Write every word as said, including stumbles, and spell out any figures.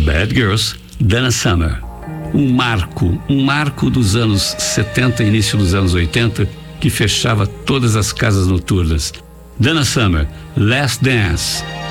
Bad Girls, Donna Summer. Um marco, um marco dos anos setenta e início dos anos oitenta, que fechava todas as casas noturnas. Donna Summer, Last Dance.